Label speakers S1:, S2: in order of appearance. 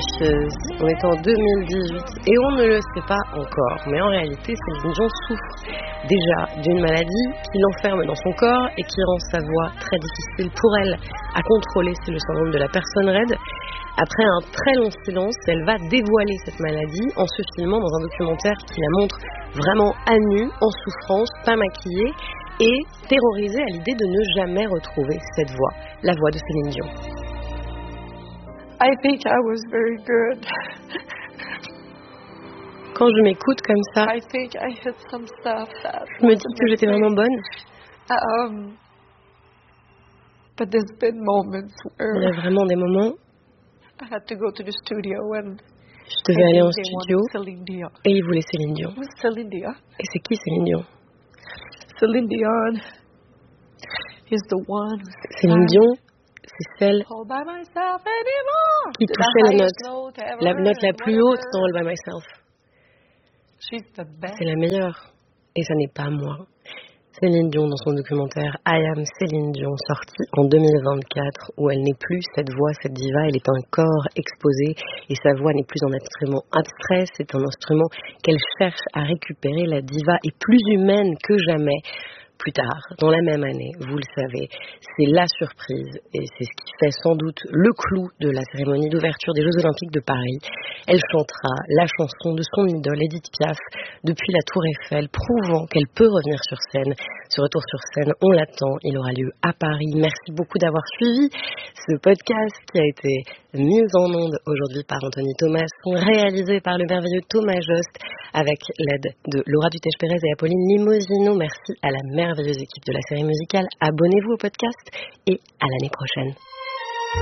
S1: Ashes. On est en 2018 et on ne le sait pas encore. Mais en réalité, Céline Dion souffre déjà d'une maladie qui l'enferme dans son corps et qui rend sa voix très difficile pour elle à contrôler. C'est le syndrome de la personne raide. Après un très long silence, elle va dévoiler cette maladie en se filmant dans un documentaire qui la montre vraiment à nu, en souffrance, pas maquillée et terrorisée à l'idée de ne jamais retrouver cette voix, la voix de Céline Dion.
S2: I think I was very good.
S1: Quand je m'écoute comme ça,
S2: I think I hit some stuff that
S1: je me dis que j'étais vraiment bonne.
S2: But there's been moments
S1: Il y
S2: where
S1: a vraiment des moments
S2: I had to go to the studio and
S1: je devais aller en
S2: they
S1: studio
S2: wanted Celine Dion.
S1: et ils voulaient Céline Dion.
S2: Who's Celine Dion?
S1: Et c'est qui Céline Dion?
S2: Celine Dion is the one who's
S1: Céline Dion, c'est celle
S2: all by myself anymore.
S1: qui touchait la note la
S2: whatever.
S1: plus haute dans All By Myself.
S2: She's the best.
S1: C'est la meilleure. Et ça n'est pas moi. Céline Dion dans son documentaire I Am Céline Dion, sorti en 2024, où elle n'est plus cette voix, cette diva, elle est un corps exposé et sa voix n'est plus un instrument abstrait, c'est un instrument qu'elle cherche à récupérer. La diva est plus humaine que jamais. Plus tard, dans la même année, vous le savez, c'est la surprise et c'est ce qui fait sans doute le clou de la cérémonie d'ouverture des Jeux Olympiques de Paris. Elle chantera la chanson de son idole Edith Piaf depuis la Tour Eiffel, prouvant qu'elle peut revenir sur scène. Ce retour sur scène, on l'attend, il aura lieu à Paris. Merci beaucoup d'avoir suivi ce podcast qui a été mis en onde aujourd'hui par Anthony Thomas, réalisé par le merveilleux Thomas Jost, avec l'aide de Laura Dutèche-Pérez et Apolline Limosino. Merci à la merveilleuse équipe de la série musicale. Abonnez-vous au podcast et à l'année prochaine.